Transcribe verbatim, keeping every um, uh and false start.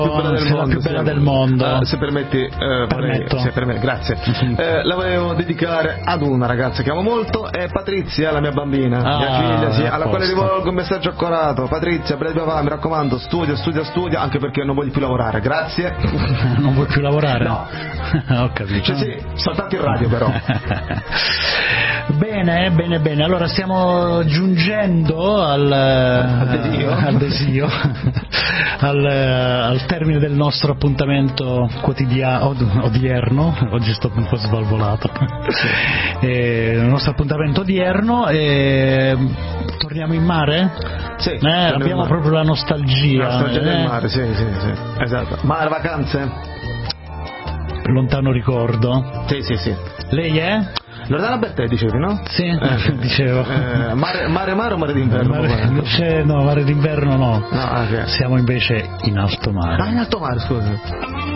più bella del sei mondo, la più bella sì. del mondo. Uh, se permetti, uh, vorrei, se per me, grazie. uh, la volevo dedicare ad una ragazza che amo molto, è Patrizia, la mia bambina, ah, mia figlia, sì, alla quale posto. rivolgo un messaggio accorato. Patrizia, breve papà, mi raccomando, studia, studia, studia, anche perché non voglio più lavorare, grazie. Non vuoi più lavorare? No. Ho capito. Cioè sì, soltanto in radio però. Bene, bene, bene. Allora stiamo giungendo al, al desio, al, desio al, al termine del nostro appuntamento quotidiano od- odierno. Oggi sto un po' svalvolato. Sì. E, il nostro appuntamento odierno. E, torniamo in mare? Sì. Eh, abbiamo proprio la nostalgia. La nostalgia eh? del mare, sì, sì, sì. Esatto. Mare, vacanze? Lontano ricordo. Sì, sì, sì. Lei è? Loredana Bertè dicevi, no? Sì, eh, dicevo. Eh, mare, mare, mare o mare d'inverno? Mare, invece, no, mare d'inverno no. No, okay. Siamo invece in alto mare. Ah, in alto mare, scusa.